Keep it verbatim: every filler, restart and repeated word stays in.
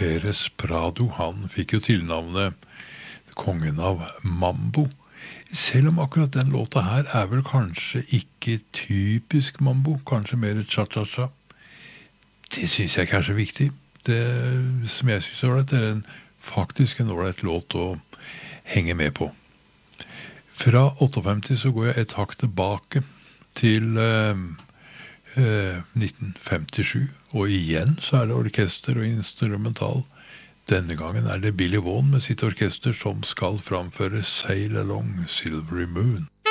Pérez Prado, han fikk jo tilnavnet kongen av mambo. Selv om akkurat den låta her er vel kanskje ikke typisk mambo, kanskje mer cha-cha-cha. Det synes jeg ikke er så viktig. Det som jeg synes er det er en, faktisk en ålreit låt å henge med på. Fra femtiåtte så går jeg et hakk tilbake til eh, eh, nitten femtisju, og igjen så er det orkester og instrumental. Denne gangen er det Billy Vaughan med sitt orkester som skal framføre Sail Along Silvery Moon.